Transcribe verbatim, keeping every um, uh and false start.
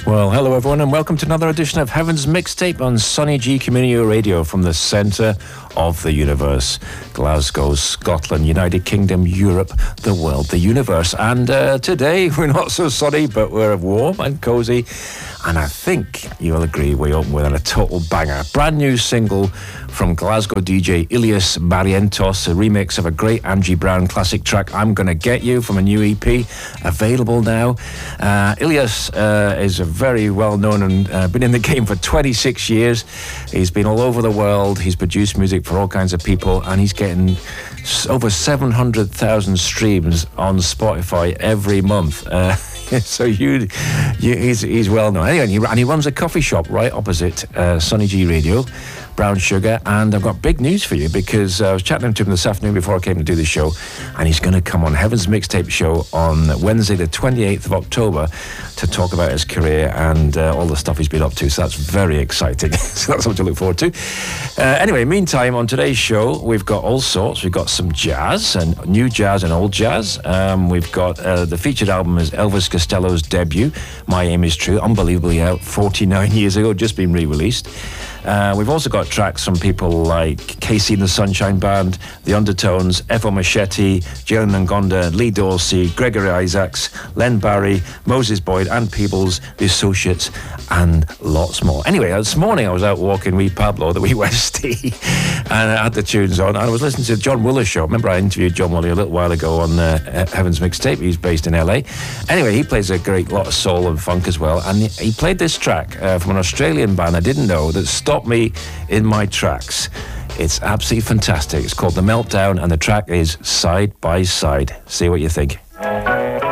Well, hello everyone and welcome to another edition of Heaven's Mixtape on Sonny G Community Radio from the centre of the universe. Glasgow, Scotland, United Kingdom, Europe, the world, the universe. And uh, today we're not so sunny, but we're warm and cosy. And I think you'll agree we open with a total banger. Brand new single from Glasgow D J Ilias Barrientos, a remix of a great Angie Brown classic track, I'm Gonna Get You, from a new E P, available now. Uh, Ilias uh, is a very well-known and uh, been in the game for twenty-six years. He's been all over the world. He's produced music for all kinds of people, and he's getting over seven hundred thousand streams on Spotify every month. Uh, so you, you, he's, he's well known. Anyway, and he, and he runs a coffee shop right opposite uh, Sonny G Radio, Brown Sugar, and I've got big news for you because uh, I was chatting to him this afternoon before I came to do the show, and he's going to come on Heaven's Mixtape Show on Wednesday the twenty-eighth of October to talk about his career and uh, all the stuff he's been up to, so that's very exciting. So that's something to look forward to. Uh, anyway, meantime, on today's show, we've got all sorts. We've got some jazz, and new jazz and old jazz. Um, we've got uh, the featured album is Elvis Costello's debut, My Aim Is True, unbelievably out forty-nine years ago, just been re-released. Uh, we've also got tracks from people like Casey and the Sunshine Band, The Undertones, F O Machete, Jalen Ngonda, Lee Dorsey, Gregory Isaacs, Len Barry, Moses Boyd, and Peebles, The Associates, and lots more. Anyway, this morning I was out walking with Pablo, the wee Westie, and I had the tunes on, and I was listening to the John Wooler show. Remember I interviewed John Wooler a little while ago on uh, Heaven's Mixtape. He's based in L A. Anyway, he plays a great lot of soul and funk as well, and he played this track uh, from an Australian band I didn't know that stopped me in my tracks. It's absolutely fantastic. It's called The Meltdown, and the track is Side by Side. See what you think.